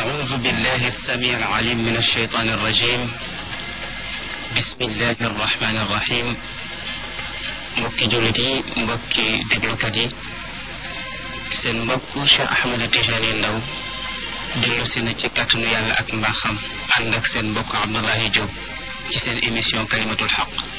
أعوذ بالله السميع العليم من الشيطان الرجيم. بسم الله الرحمن الرحيم. mbokki jullit yi mbokki déglukat yi seen mbokk Cheikh Ahmed Tidiane Ndao dellu si na ci kàttanu yàlla ak mbaaxam ànd ak seen mbokk Abdoulaye Diop ci seen émission kalimatul xaq